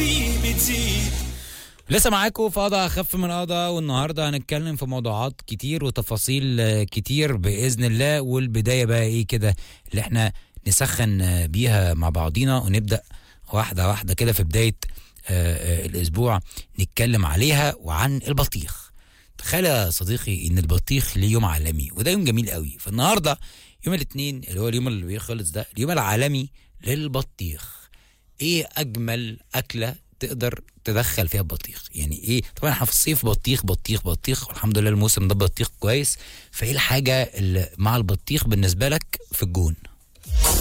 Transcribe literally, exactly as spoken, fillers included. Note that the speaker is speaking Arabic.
بيه بتزيد. لسه معاكم في قضاء اخف من قضاء، والنهارده هنتكلم في موضوعات كتير وتفاصيل كتير باذن الله. والبدايه بقى ايه كده اللي احنا نسخن بيها مع بعضينا ونبدا واحده واحده كده في بدايه آه الاسبوع نتكلم عليها وعن البطيخ. تخيل يا صديقي ان البطيخ ليه يوم عالمي، وده يوم جميل قوي. فالنهارده يوم الاثنين اللي هو اليوم اللي بيخلص ده اليوم العالمي للبطيخ. ايه اجمل اكله تقدر تدخل فيها البطيخ؟ يعني ايه؟ طبعا احنا في الصيف بطيخ بطيخ بطيخ والحمد لله الموسم ده بطيخ كويس. فايه الحاجه اللي مع البطيخ بالنسبه لك في الجون؟